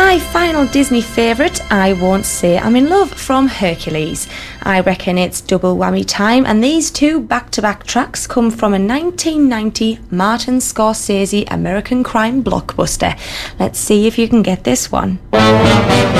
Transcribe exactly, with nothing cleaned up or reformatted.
My final Disney favourite, I Won't Say I'm in Love, from Hercules. I reckon it's double whammy time, and these two back-to-back tracks come from a nineteen ninety Martin Scorsese American crime blockbuster. Let's see if you can get this one.